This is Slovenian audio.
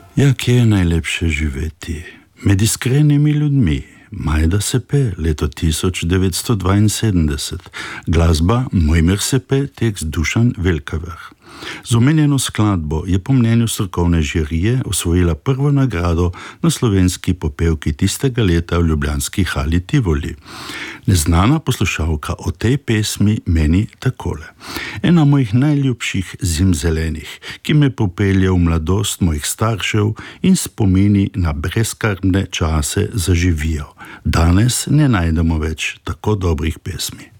Ja, kje je najlepše živeti? Med iskrenimi ljudmi. Majda Sepe, leto 1972. Glasba Mojmir Sepe, tekst Dušan Velkavrh. Z omenjeno skladbo je po mnenju strokovne žirije osvojila prvo nagrado na slovenski popevki tistega leta v ljubljanski hali Tivoli. Neznana poslušalka o tej pesmi meni takole. Ena mojih najljubših zimzelenih, ki me popelje v mladost mojih staršev in spomini na brezskrbne čase zaživijo. Danes ne najdemo več tako dobrih pesmi.